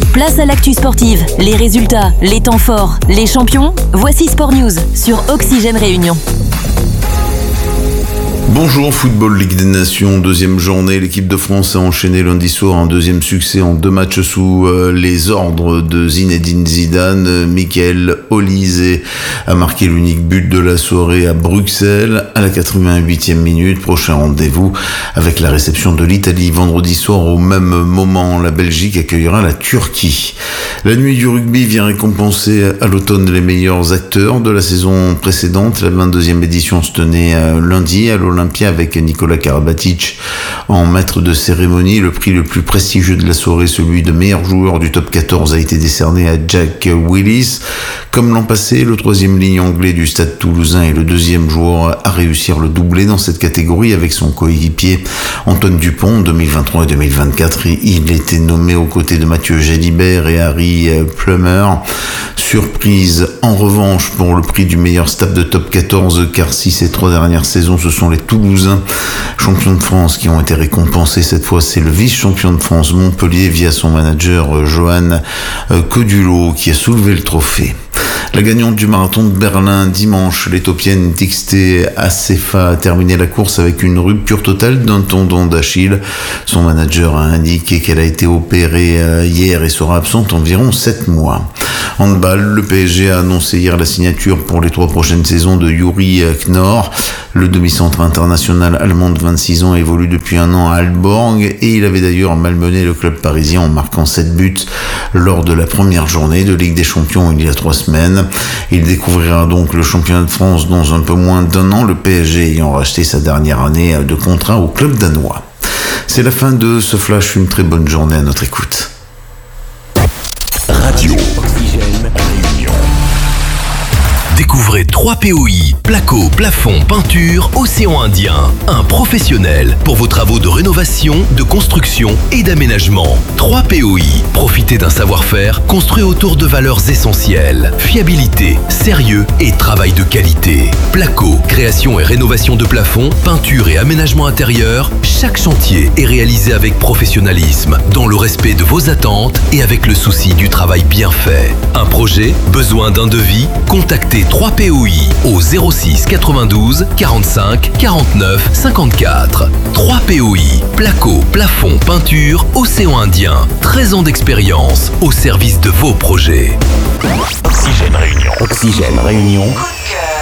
Place à l'actu sportive, les résultats, les temps forts, les champions. Voici Sport News sur Oxygène Réunion. Bonjour, Football Ligue des Nations, deuxième journée. L'équipe de France a enchaîné lundi soir un deuxième succès en 2 matchs sous les ordres de Zinedine Zidane. Michael Olise a marqué l'unique but de la soirée à Bruxelles à la 88e minute. Prochain rendez-vous avec la réception de l'Italie vendredi soir. Au même moment, la Belgique accueillera la Turquie. La nuit du rugby vient récompenser à l'automne les meilleurs acteurs de la saison précédente. La 22e édition se tenait lundi à l'Olympia avec Nicolas Karabatic en maître de cérémonie. Le prix le plus prestigieux de la soirée, celui de meilleur joueur du top 14, a été décerné à Jack Willis. Comme l'an passé, le 3e ligne anglais du Stade Toulousain est le 2e joueur à réussir le doublé dans cette catégorie avec son coéquipier Antoine Dupont en 2023 et 2024. Il était nommé aux côtés de Mathieu Jalibert et Harry Plummer. Surprise en revanche pour le prix du meilleur staff de top 14, car si ces 3 dernières saisons ce sont les Toulousains champions de France qui ont été récompensés, cette fois c'est le vice-champion de France Montpellier via son manager Johan Codulot qui a soulevé le trophée. La gagnante du marathon de Berlin dimanche, l'Éthiopienne Tixté Assefa, a terminé la course avec une rupture totale d'un tendon d'Achille. Son manager a indiqué qu'elle a été opérée hier et sera absente environ 7 mois. Handball, le PSG a annoncé hier la signature pour les 3 prochaines saisons de Yuri Knorr. Le demi-centre international allemand de 26 ans évolue depuis un an à Aalborg et il avait d'ailleurs malmené le club parisien en marquant 7 buts lors de la première journée de Ligue des Champions il y a 3 semaines. Il découvrira donc le championnat de France dans un peu moins d'1 an, le PSG ayant racheté sa dernière année de contrat au club danois. C'est la fin de ce flash, une très bonne journée à notre écoute. Radio Oxygène Réunion. Découvrez 3 POI, placo, plafond, peinture, océan Indien. Un professionnel pour vos travaux de rénovation, de construction et d'aménagement. 3 POI. Profitez d'un savoir-faire construit autour de valeurs essentielles. Fiabilité, sérieux et travail de qualité. Placo, création et rénovation de plafond, peinture et aménagement intérieur. Chaque chantier est réalisé avec professionnalisme, dans le respect de vos attentes et avec le souci du travail bien fait. Un projet, besoin d'un devis, contactez 3 POI au 06 92 45 49 54. 3 POI, placo, plafond, peinture, océan Indien. 13 ans d'expérience au service de vos projets. Oxygène Réunion. Oxygène Réunion. Coup de cœur.